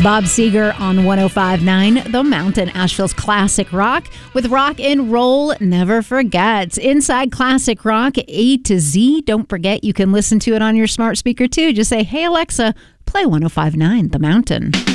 Bob Seger on 105.9 The Mountain, Asheville's classic rock with rock and roll never forgets. Inside classic rock A to Z. Don't forget you can listen to it on your smart speaker too. Just say, "Hey Alexa, play 105.9 The Mountain."